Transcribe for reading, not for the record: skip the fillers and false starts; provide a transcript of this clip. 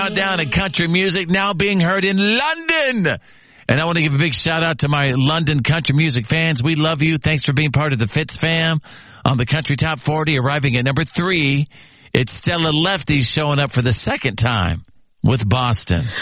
Down in country music, now being heard in London. And I want to give a big shout out to my London country music fans. We love you. Thanks for being part of the Fitz fam. On the Country Top 40, arriving at number 3, it's Stella Lefty showing up for the second time with Boston.